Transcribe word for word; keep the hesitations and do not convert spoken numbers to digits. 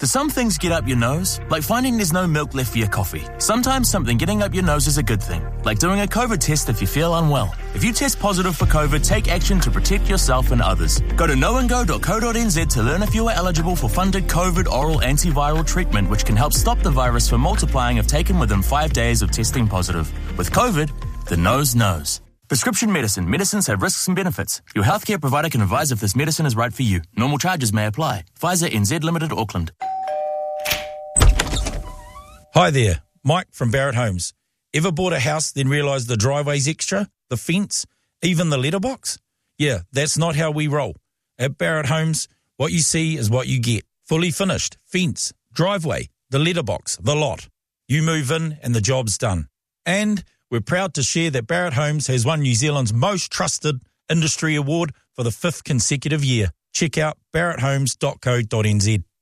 Do some things get up your nose? Like finding there's no milk left for your coffee. Sometimes something getting up your nose is a good thing. Like doing a COVID test if you feel unwell. If you test positive for COVID, take action to protect yourself and others. Go to knowandgo dot co dot n z to learn if you are eligible for funded COVID oral antiviral treatment, which can help stop the virus from multiplying if taken within five days of testing positive. With COVID, the nose knows. Prescription medicine. Medicines have risks and benefits. Your healthcare provider can advise if this medicine is right for you. Normal charges may apply. Pfizer N Z Limited, Auckland. Hi there, Mike from Barrett Homes. Ever bought a house then realised the driveway's extra, the fence, even the letterbox? Yeah, that's not how we roll. At Barrett Homes, what you see is what you get. Fully finished, fence, driveway, the letterbox, the lot. You move in and the job's done. And we're proud to share that Barrett Homes has won New Zealand's most trusted industry award for the fifth consecutive year. Check out barrett homes dot co dot n z.